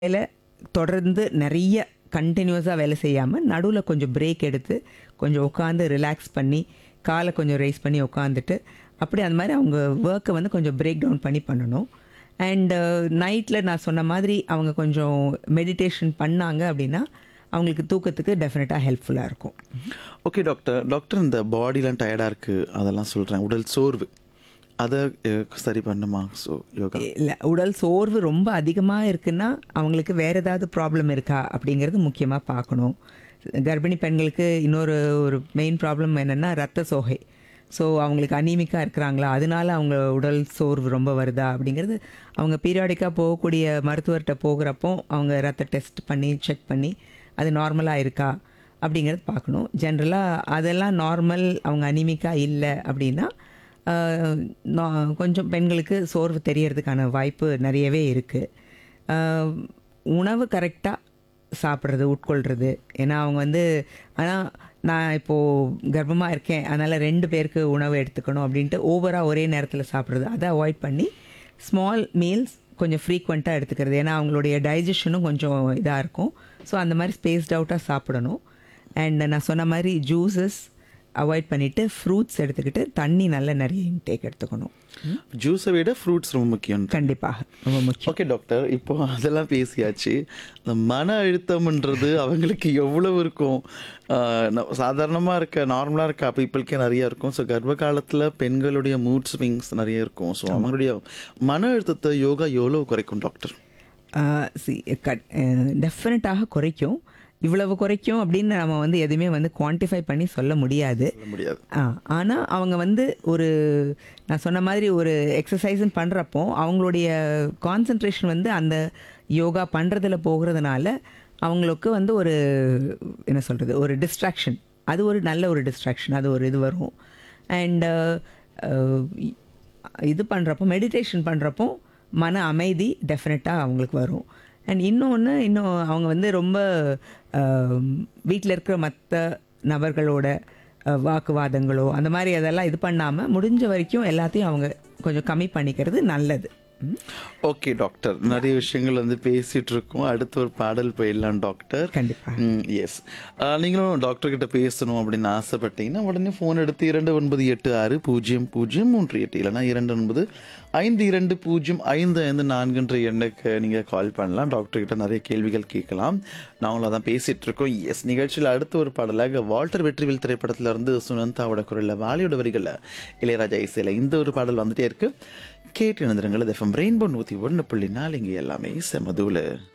வேல தொடர்ந்து நெறைய கன்டினியூஸா வேலை செய்யாம, நடுவுல கொஞ்சம் பிரேக் எடுத்து, கொஞ்சம் உட்காந்து ரிலாக்ஸ் பண்ணி, கால கொஞ்சம் ரெய்ஸ் பண்ணி உட்காந்துட்டு, அப்படி அந்த மாரி அவங்க வொர்க்க வந்து கொஞ்சம் பிரேக் டவுன் பண்ணி பண்ணணும். அண்ட் நைட்ல நான் சொன்ன மாதிரி அவங்க கொஞ்சம் மெடிடேஷன் பண்ணாங்க அப்படின்னா, அவங்களுக்கு தூக்கத்துக்கு டெஃபினட்டா ஹெல்ப்ஃபுல்லா இருக்கும். Okay doctor. டாக்டர் இந்த பாடிலாம் டயர்டா இருக்கு அதெல்லாம் சொல்றேன். உடல் சோர்வு. அத சரி பண்ணுமா? யோகா. இல்ல உடல் சோர்வு ரொம்ப அதிகமா இருக்குன்னா, அவங்களுக்கு வேற ஏதாவது ப்ராப்ளம் இருக்கா அப்படிங்கிறது முக்கியமா பார்க்கணும். கர்ப்பிணி பெண்களுக்கு இன்னொரு ஒரு மெயின் ப்ராப்ளம் என்னன்னா, ரத்த சோகை. ஸோ அவங்களுக்கு அனீமிக்கா இருக்கிறாங்களா? அதனால அவங்க உடல் சோர்வு ரொம்ப வருதா? அப்படிங்கிறது அவங்க பீரியாடிக்கா போகக்கூடிய மருத்துவர்ட்ட போகிறப்போ, அவங்க ரத்த டெஸ்ட் பண்ணி, செக் பண்ணி, அது நார்மலா இருக்கா? அப்படிங்கிறது பார்க்கணும். ஜென்ரலா அதெல்லாம் நார்மல், அவங்க அனீமிக்கா இல்ல அப்படின்னா, அ கொஞ்சம் பெண்களுக்கு சோர்வு தெரியறதுக்கான வாய்ப்பு நெறையவே இருக்கு. அ உணவு கரெக்ட்டா சாப்பிட்றது, உட்கொள்றது. ஏன்னா அவங்க வந்து ஆனா நான் இப்போது கர்ப்பமா இருக்கேன், அதனால 2 பேருக்கு உணவு எடுத்துக்கணும் அப்படின்ட்டு ஓவரா ஒரே நேரத்தில சாப்பிட்றது. அத அவாய்ட் பண்ணி, ஸ்மால் மீல்ஸ் கொஞ்சம் ஃப்ரீக்வென்ட்டா எடுத்துக்கிறது. ஏன்னா அவங்களுடைய டைஜஷனும் கொஞ்சம் இதா இருக்கும். ஸோ அந்த மாரி ஸ்பேஸ்ட் அவுட்டா சாப்பிடணும். அண்ட் நான் சொன்ன மாரி ஜூஸஸ் அவாய்ட் பண்ணிவிட்டு, ஃப்ரூட்ஸ் எடுத்துக்கிட்டு, தண்ணி நல்ல நெறைய இன்டேக் எடுத்துக்கணும். ஜூஸை விட ஃப்ரூட்ஸ் ரொம்ப முக்கியம். கண்டிப்பாக. ரொம்ப முக்கியம். Okay doctor. இப்போ அதெல்லாம் பேசியாச்சு. இந்த மன அழுத்தம்ன்றது அவங்களுக்கு எவ்வளவு இருக்கும்? சாதாரணமாக இருக்க நார்மலாக இருக்க பீப்புளுக்கே நிறைய இருக்கும். ஸோ கர்ப்ப காலத்தில் பெண்களுடைய மூட் ஸ்விங்ஸ் நிறைய இருக்கும். ஸோ அவங்களுடைய மன அழுத்தத்தை யோகா எவ்வளோ குறைக்கும் டாக்டர்? சி டெஃபினட்டாக குறைக்கும். இவ்வளவு குறைக்கும் அப்படின்னு நம்ம வந்து எதுவுமே வந்து குவான்டிஃபை பண்ணி சொல்ல முடியாது. முடியாது. ஆனா அவங்க வந்து ஒரு நான் சொன்ன மாதிரி ஒரு எக்ஸர்சைஸ்ன்னு பண்றப்போ, அவங்களுடைய கான்சன்ட்ரேஷன் வந்து அந்த யோகா பண்றதுல போகிறதுனால, அவங்களுக்கு வந்து ஒரு என்ன சொல்றது? ஒரு டிஸ்ட்ராக்ஷன். அது ஒரு நல்ல ஒரு டிஸ்ட்ராக்ஷன். அது ஒரு இது வரும். அண்ட் இது பண்றப்போ, மெடிடேஷன் பண்றப்போ மன அமைதி டெஃபினட்டா அவங்களுக்கு வரும். அண்ட் இன்னும் அவங்க வந்து ரொம்ப வீட்டில் இருக்கிற மற்ற நபர்களோட வாக்குவாதங்களோ அந்த மாதிரி அதெல்லாம் இது பண்ணாமல் முடிஞ்ச வரைக்கும் எல்லாத்தையும் அவங்க கொஞ்சம் கம்மி பண்ணிக்கிறது நல்லது. Okay doctor. நிறைய விஷயங்கள் வந்து பேசிட்டு இருக்கோம். அடுத்து ஒரு பாடல் போயிடலாம் டாக்டர். கண்டிப்பா. எஸ். நீங்களும் டாக்டர் கிட்ட பேசணும் அப்படின்னு ஆசைப்பட்டீங்கன்னா உடனே ஃபோன் எடுத்து 29860038 இல்லைனா 2952055544 எண்ணுக்கு நீங்கள் கால் பண்ணலாம். டாக்டர் கிட்ட நிறைய கேள்விகள் கேட்கலாம். நாங்களும் அதான் பேசிட்டு இருக்கோம். எஸ். நிகழ்ச்சியில் அடுத்த ஒரு பாடலாக வால்டர் வெற்றிவேல் திரைப்படத்துல இருந்து சுனந்தாவோட குரலில் வாலியோட வரிகளில் இளையராஜா இசையில் இந்த ஒரு பாடல் வந்துட்டே இருக்கு. கேட்டு எழுந்துருங்கள். எஃப்எம் ரெயின்போ 101.4 இங்கே எல்லாமே செமதூல.